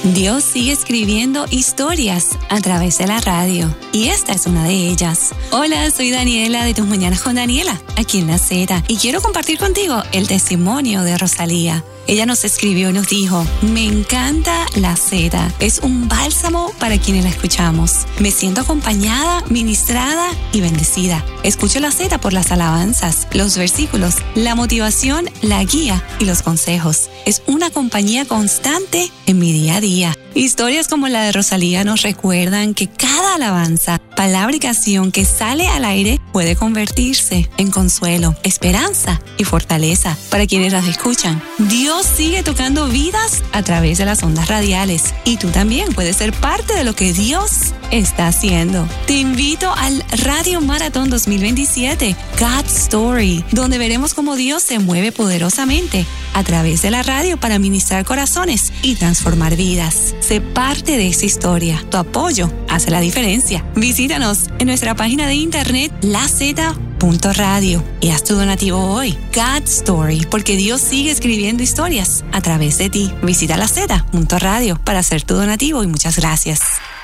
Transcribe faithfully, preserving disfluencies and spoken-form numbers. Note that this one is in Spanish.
Dios sigue escribiendo historias a través de la radio y esta es una de ellas. Hola, soy Daniela de Tus Mañanas con Daniela, aquí en La Z, y quiero compartir contigo el testimonio de Rosalía. Ella nos escribió y nos dijo: me encanta La Z, es un bálsamo para quienes la escuchamos. Me siento acompañada, ministrada y bendecida. Escucho La Z por las alabanzas, los versículos, la motivación, la guía y los consejos. Es una compañía constante en mi día a día. Historias como la de Rosalía nos recuerdan que cada alabanza, palabra y canción que sale al aire puede convertirse en consuelo, esperanza y fortaleza para quienes las escuchan. Dios sigue tocando vidas a través de las ondas radiales y tú también puedes ser parte de lo que Dios está haciendo. Te invito al Radio Maratón dos mil veintisiete, God's Story, donde veremos cómo Dios se mueve poderosamente a través de la radio para ministrar corazones y transformar vidas. Sé parte de esa historia. Tu apoyo hace la diferencia. Visítanos en nuestra página de internet la z punto radio y haz tu donativo hoy. God's Story, porque Dios sigue escribiendo historias a través de ti. Visita la z punto radio para hacer tu donativo y muchas gracias.